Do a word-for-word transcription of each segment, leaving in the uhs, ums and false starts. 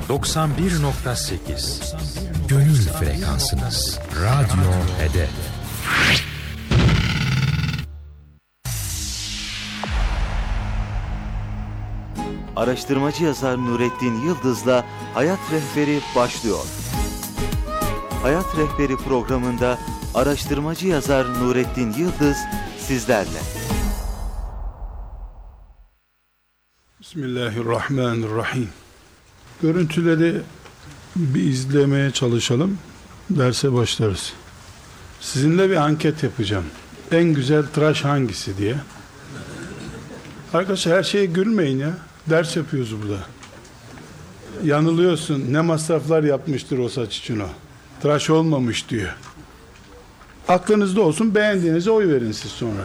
doksan bir nokta sekiz Gönül frekansınız. Radyo Hedef. Araştırmacı yazar Nurettin Yıldız'la Hayat Rehberi başlıyor. Hayat Rehberi programında araştırmacı yazar Nurettin Yıldız sizlerle. Bismillahirrahmanirrahim. Görüntüleri bir izlemeye çalışalım. Derse başlarız. Sizinle bir anket yapacağım. En güzel tıraş hangisi diye. Arkadaşlar her şeye gülmeyin ya. Ders yapıyoruz burada. Yanılıyorsun. Ne masraflar yapmıştır o saç için o. Tıraş olmamış diyor. Aklınızda olsun, beğendiğinize oy verin siz sonra.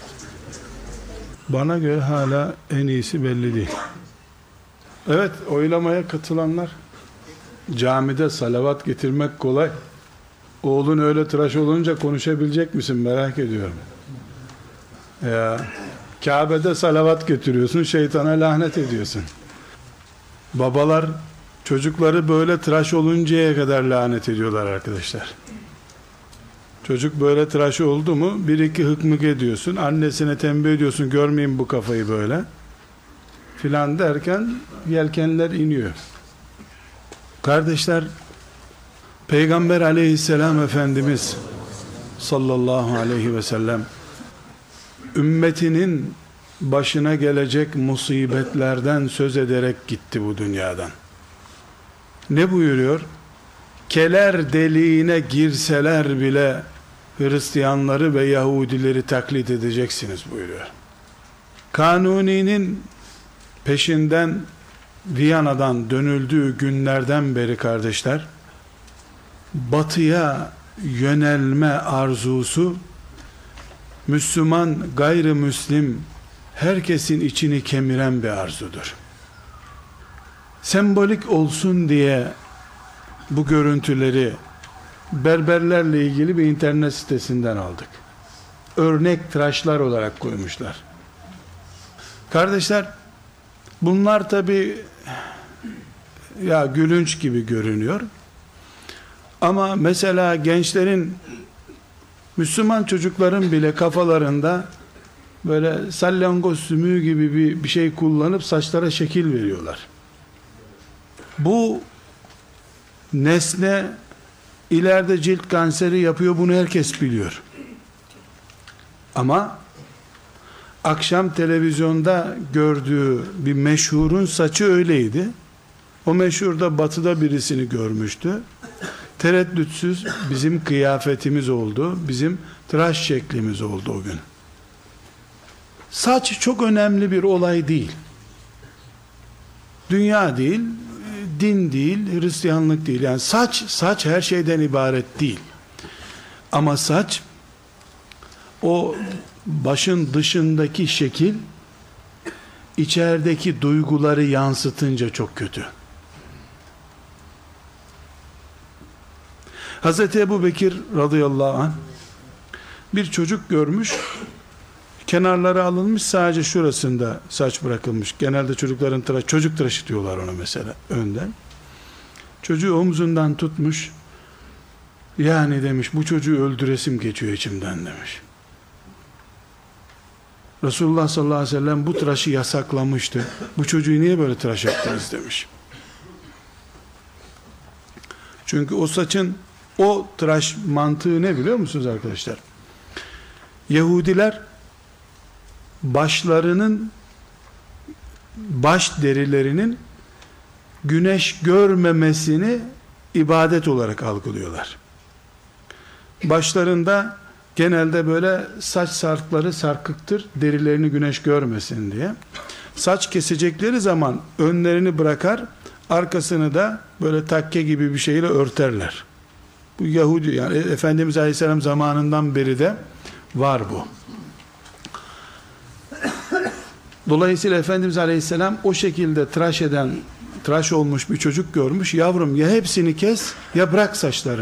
Bana göre hala en iyisi belli değil. Evet, oylamaya katılanlar. Camide salavat getirmek kolay. Oğlun öyle tıraş olunca konuşabilecek misin merak ediyorum. Ya Kabe'de salavat getiriyorsun, şeytana lanet ediyorsun. Babalar çocukları böyle tıraş oluncaya kadar lanet ediyorlar arkadaşlar. Çocuk böyle tıraş oldu mu bir iki hıkmık ediyorsun, annesine tembih ediyorsun, görmeyin bu kafayı böyle filan derken yelkenler iniyor. Kardeşler, Peygamber aleyhisselam Efendimiz sallallahu aleyhi ve sellem ümmetinin başına gelecek musibetlerden söz ederek gitti bu dünyadan. Ne buyuruyor? Keler deliğine girseler bile Hristiyanları ve Yahudileri taklit edeceksiniz buyuruyor. Kanuni'nin peşinden Viyana'dan dönüldüğü günlerden beri kardeşler, batıya yönelme arzusu Müslüman, gayrimüslim herkesin içini kemiren bir arzudur. Sembolik olsun diye bu görüntüleri berberlerle ilgili bir internet sitesinden aldık. Örnek tıraşlar olarak koymuşlar. Kardeşler, bunlar tabi ya gülünç gibi görünüyor. Ama mesela gençlerin, Müslüman çocukların bile kafalarında böyle salyangoz sümüğü gibi bir, bir şey kullanıp saçlara şekil veriyorlar. Bu nesne ileride cilt kanseri yapıyor, bunu herkes biliyor. Ama akşam televizyonda gördüğü bir meşhurun saçı öyleydi. O meşhur da batıda birisini görmüştü. Tereddütsüz bizim kıyafetimiz oldu, bizim tıraş şeklimiz oldu o gün. Saç çok önemli bir olay değil. Dünya değil, din değil, Hristiyanlık değil. Yani saç, saç her şeyden ibaret değil. Ama saç, o başın dışındaki şekil, içerideki duyguları yansıtınca çok kötü. Hazreti Ebubekir radıyallahu anh bir çocuk görmüş, kenarları alınmış, sadece şurasında saç bırakılmış. Genelde çocukların tıraş, çocuk tıraşı diyorlar ona mesela önden. Çocuğu omzundan tutmuş, yani demiş bu çocuğu öldüresim geçiyor içimden demiş. Resulullah sallallahu aleyhi ve sellem bu tıraşı yasaklamıştı. Bu çocuğu niye böyle tıraş ettiniz demiş. Çünkü o saçın, o tıraş mantığı ne biliyor musunuz arkadaşlar? Yahudiler başlarının, baş derilerinin güneş görmemesini ibadet olarak algılıyorlar. Başlarında genelde böyle saç sarkları sarkıktır, derilerini güneş görmesin diye. Saç kesecekleri zaman önlerini bırakar, arkasını da böyle takke gibi bir şeyle örterler. Bu Yahudi, yani Efendimiz Aleyhisselam zamanından beri de var bu. Dolayısıyla Efendimiz Aleyhisselam o şekilde tıraş eden, tıraş olmuş bir çocuk görmüş. Yavrum ya hepsini kes ya bırak saçlarını.